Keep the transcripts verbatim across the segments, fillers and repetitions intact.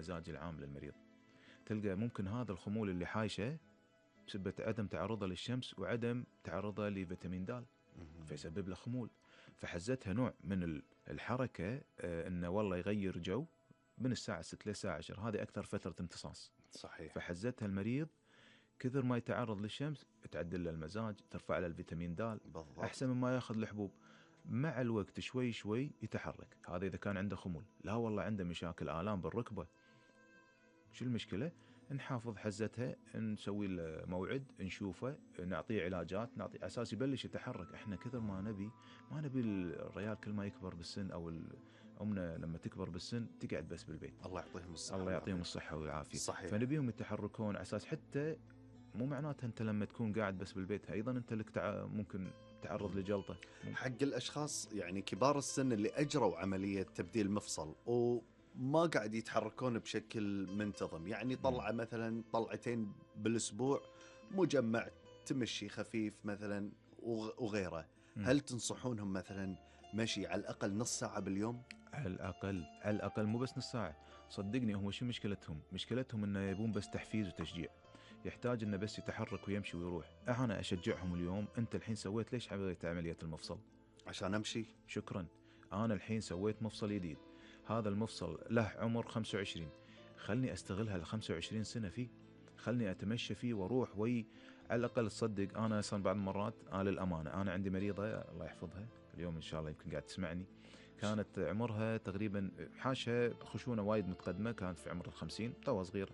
المزاج العام للمريض. تلقى ممكن هذا الخمول اللي حايشه بسبب عدم تعرضه للشمس وعدم تعرضه لفيتامين د فيسبب له خمول. فحزتها نوع من الحركه، آه انه والله يغير جو من الساعه ستة للساعه عشرة، هذه اكثر فتره امتصاص. صحيح. فحزتها المريض كثر ما يتعرض للشمس تعدل له المزاج، ترفع له الفيتامين د احسن مما ياخذ الحبوب. مع الوقت شوي شوي يتحرك. هذا اذا كان عنده خمول. لا والله عنده مشاكل آلام بالركبه، شو المشكله؟ نحافظ حزتها، نسوي له موعد، نشوفه، نعطيه علاجات، نعطي اساس يبلش يتحرك. احنا كثر ما نبي ما نبي الريال كل ما يكبر بالسن او امنا لما تكبر بالسن تقعد بس بالبيت. الله يعطيهم الصحه الله يعطيهم الصحه والعافيه. صحيح. فنبيهم يتحركون على اساس حتى مو معناتها انت لما تكون قاعد بس بالبيت ايضا انت لك تع... ممكن تعرض لجلطه. حق الاشخاص يعني كبار السن اللي اجروا عمليه تبديل مفصل وما قاعد يتحركون بشكل منتظم، يعني طلعه مثلا طلعتين بالاسبوع، مجمع تمشي خفيف مثلا وغيره، هل تنصحونهم مثلا مشي على الاقل نص ساعه باليوم؟ على الاقل على الاقل مو بس نص ساعه. صدقني هم شو مشكلتهم؟ مشكلتهم انه يبون بس تحفيز وتشجيع. يحتاج انه بس يتحرك ويمشي ويروح. انا اشجعهم اليوم. انت الحين سويت ليش عملت عمليه المفصل؟ عشان امشي. شكرا. انا الحين سويت مفصل جديد، هذا المفصل له عمر خمسة وعشرين، خلني استغلها ال خمسة وعشرين سنه فيه، خلني اتمشى فيه واروح وي. على الاقل تصدق انا اصلا بعض المرات انا للامانه انا عندي مريضه الله يحفظها اليوم ان شاء الله يمكن قاعد تسمعني، كانت عمرها تقريبا حاشة خشونه وايد متقدمه، كانت في عمر الخمسين توها صغيره.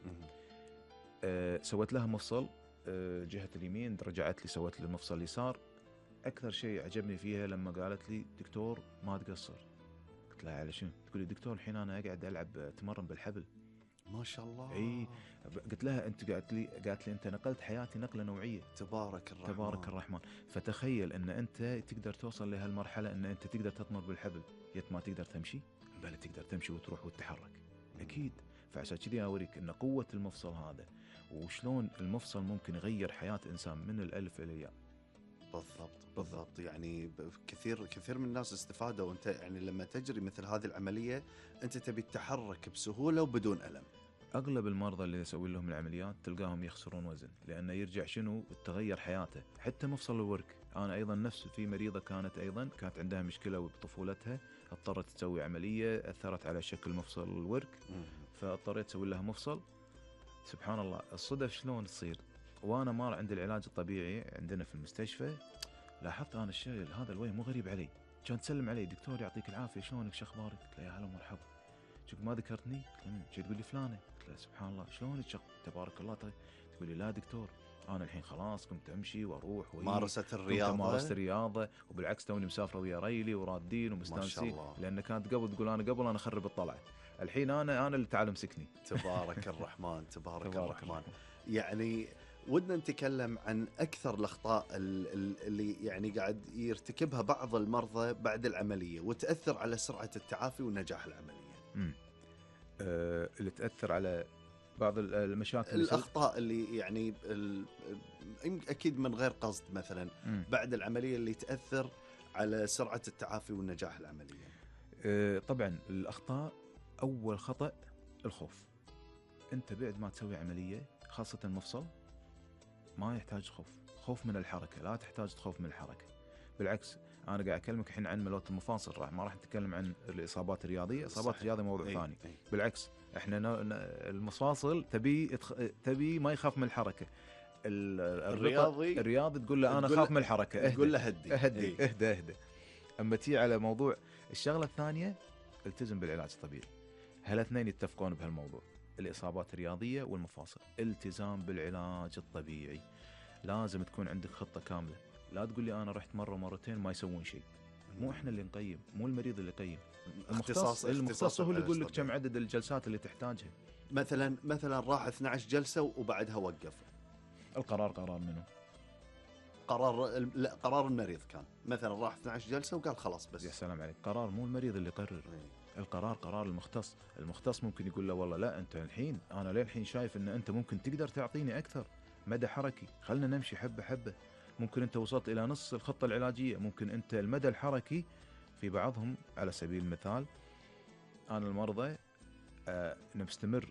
أه سويت لها مفصل أه جهه اليمين، رجعت لي سويت لي المفصل اليسار. اكثر شيء عجبني فيها لما قالت لي دكتور ما تقصر. قلت لها على شنو؟ تقول لي دكتور الحين انا اقعد العب اتمرن بالحبل. ما شاء الله. اي قلت لها انت قالت لي قالت لي انت نقلت حياتي نقله نوعيه. تبارك الرحمن. تبارك الرحمن. فتخيل ان انت تقدر توصل لهالمرحله ان انت تقدر تطمر بالحبل، يت ما تقدر تمشي بل تقدر تمشي وتروح وتتحرك. اكيد. فعشان كذي اوريك ان قوه المفصل هذا وشلون المفصل ممكن يغير حياه انسان من الالف الى الياء. بالضبط بالضبط. يعني كثير كثير من الناس استفادوا. وانت يعني لما تجري مثل هذه العمليه انت تبي تتحرك بسهوله وبدون الم. اغلب المرضى اللي يسوي لهم العمليات تلقاهم يخسرون وزن لانه يرجع شنو تغير حياته. حتى مفصل الورك، انا ايضا نفس في مريضه كانت ايضا كانت عندها مشكله بطفولتها، اضطرت تسوي عمليه اثرت على شكل مفصل الورك، فاضطريت اسوي لها مفصل. سبحان الله الصدف شلون تصير. وانا مار عند العلاج الطبيعي عندنا في المستشفى، لاحظت انا الشيء هذا الوجه مو غريب علي. كان تسلم علي دكتور يعطيك العافيه شلونك شو اخبارك؟ قلت له يا هلا ومرحبا. شوف ما ذكرتني؟ قلت له شو تقول لي فلانه؟ قلت له سبحان الله شلونك شق تبارك الله. تقول لي لا دكتور انا الحين خلاص كنت امشي واروح وي مارست الرياضه. مارست الرياضه وبالعكس توني مسافره ويا ريلي ورادين ومستانسين، لان كانت قبل تقول انا قبل انا اخرب الطلعه، الحين انا انا اللي تعال امسكني. تبارك الرحمن. تبارك, تبارك الرحمن. الرحمن. يعني ودنا نتكلم عن أكثر الأخطاء اللي يعني قاعد يرتكبها بعض المرضى بعد العملية وتأثر على سرعة التعافي ونجاح العملية. امم أه اللي تأثر على بعض المشاكل، الأخطاء اللي يعني أكيد من غير قصد مثلا مم. بعد العملية اللي تأثر على سرعة التعافي ونجاح العملية. أه طبعا الأخطاء، أول خطأ الخوف. أنت بعد ما تسوي عملية خاصة المفصل ما يحتاج خوف، خوف من الحركة، لا تحتاج تخوف من الحركة. بالعكس أنا قاعد أكلمك الحين عن ملوت المفاصل، راح ما راح نتكلم عن الإصابات الرياضية. إصابات الرياضية موضوع أي ثاني. أي. بالعكس إحنا المفاصل تبي تبي ما يخاف من الحركة. الرياضي الرياضي تقول له أنا خاف من الحركة، تقول له هدي اهدي اهدى اهدى. أما تي على موضوع الشغلة الثانية التزم بالعلاج الطبيعي. هالاثنين يتفقون بهالموضوع، الإصابات الرياضية والمفاصل. التزام بالعلاج الطبيعي، لازم تكون عندك خطة كاملة. لا تقول لي أنا رحت مرة مرتين ما يسوون شيء. مو إحنا اللي نقيم، مو المريض اللي يقيم، المختص المختص هو اللي يقول لك كم عدد الجلسات اللي تحتاجها. مثلا مثلا راح اثنتي عشرة جلسة وبعدها وقف. القرار قرار منه؟ قرار لا قرار المريض كان مثلا راح اثنتي عشرة جلسة وقال خلاص بس. يا سلام عليك. قرار مو المريض اللي يقرر. القرار قرار المختص. المختص ممكن يقول له والله لا أنت الحين أنا لين الحين شايف أن أنت ممكن تقدر تعطيني أكثر مدى حركي، خلنا نمشي حبة حبة. ممكن أنت وصلت إلى نص الخطة العلاجية، ممكن أنت المدى الحركي في بعضهم. على سبيل المثال أنا المرضى آه نستمر